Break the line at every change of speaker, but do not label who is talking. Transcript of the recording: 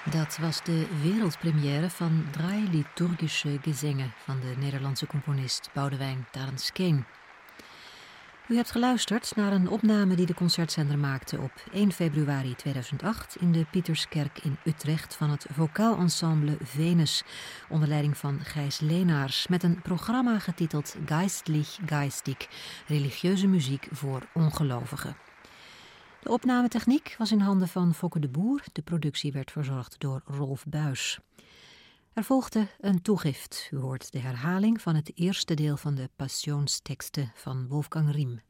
Dat was de wereldpremière van Drei liturgische Gesänge van de Nederlandse componist Boudewijn Tarens-Keen. U hebt geluisterd naar een opname die de concertzender maakte op 1 februari 2008 in de Pieterskerk in Utrecht van het vocaal-ensemble Venus, onder leiding van Gijs Leenaars, met een programma getiteld Geistlich Geistig, religieuze muziek voor ongelovigen. De opnametechniek was in handen van Fokke de Boer. De productie werd verzorgd door Rolf Buijs. Er volgde een toegift. U hoort de herhaling van het eerste deel van de Passionsteksten van Wolfgang Riem.